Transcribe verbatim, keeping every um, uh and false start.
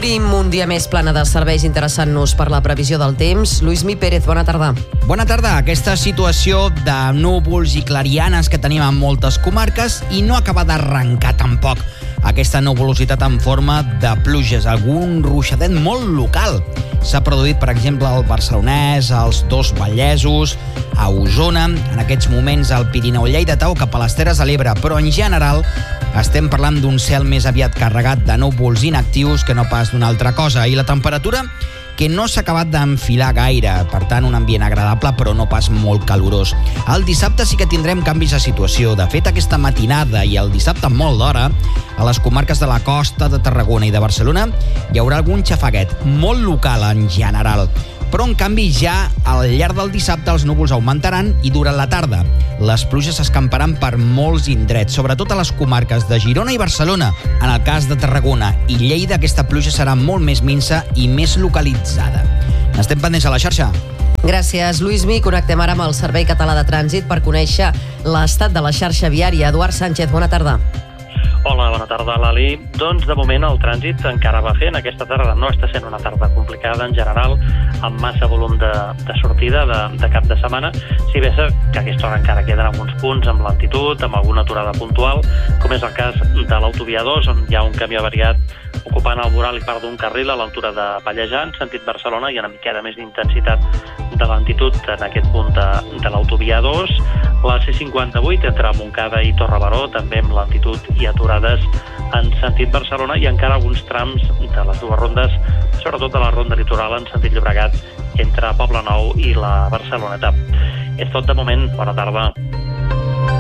Obrim un dia més plana de serveis interessant-nos per la previsió del temps. Lluís-Mi Pérez, bona tarda. Bona tarda. Aquesta situació de núvols i clarianes que tenim en moltes comarques i no acaba d'arrencar tampoc aquesta nuvolositat en forma de pluges, algun ruixadet molt local. S'ha produït, per exemple, al Barcelonès, als dos Vallesos, a Osona, en aquests moments al Pirineu lleidatà o cap a les Terres de l'Ebre, però en general estem parlant d'un cel més aviat carregat de núvols inactius que no pas d'una altra cosa. I la temperatura que no s'ha acabat d'enfilar gaire, per tant un ambient agradable però no pas molt calorós. El dissabte sí que tindrem canvis de situació. De fet, aquesta matinada i el dissabte molt d'hora, a les comarques de la costa de Tarragona i de Barcelona hi haurà algun xafaguet, molt local en general. Però, en canvi, ja al llarg del dissabte els núvols augmentaran i durant la tarda les pluges s'escamparan per molts indrets, sobretot a les comarques de Girona i Barcelona. En el cas de Tarragona i Lleida, aquesta pluja serà molt més minsa i més localitzada. N'estem pendents a la xarxa. Gràcies, Lluís-Mi. Connectem ara amb el Servei Català de Trànsit per conèixer l'estat de la xarxa viària. Eduard Sánchez, bona tarda. Hola, bona tarda, Lali. Doncs, de moment, el trànsit encara va fent. Aquesta tarda no està sent una tarda complicada en general, amb massa volum de, de sortida de, de cap de setmana, si bé que a aquesta hora encara queden alguns punts amb lentitud, amb alguna aturada puntual, com és el cas de l'autovia dos, on hi ha un camió variat ocupant el voral i part d'un carril a l'altura de Pallejà, en sentit Barcelona, i una miqueta més d'intensitat de lentitud en aquest punt de, de l'autovia dos. La C cinquanta-vuit entre Montcada i Torrebaró, també amb lentitud i aturades en sentit Barcelona, i encara alguns trams de les dues rondes, sobretot de la ronda litoral en sentit Llobregat, entre Poblenou i la Barceloneta. És tot de moment. Bona tarda.